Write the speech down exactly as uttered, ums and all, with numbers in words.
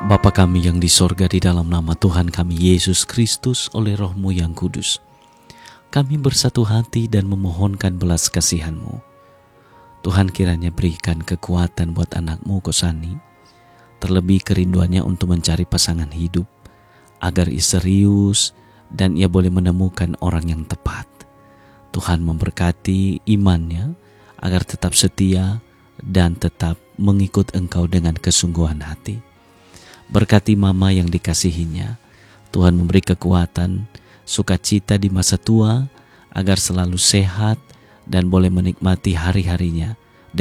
Bapa kami yang di sorga, di dalam nama Tuhan kami Yesus Kristus oleh Roh-Mu yang kudus, kami bersatu hati dan memohonkan belas kasihan-Mu. Tuhan, kiranya berikan kekuatan buat anak-Mu Kosani, terlebih kerinduannya untuk mencari pasangan hidup, agar ia serius dan ia boleh menemukan orang yang tepat. Tuhan memberkati imannya agar tetap setia dan tetap mengikut Engkau dengan kesungguhan hati. Berkati mama yang dikasihinya, Tuhan memberi kekuatan, sukacita di masa tua, agar selalu sehat dan boleh menikmati hari-harinya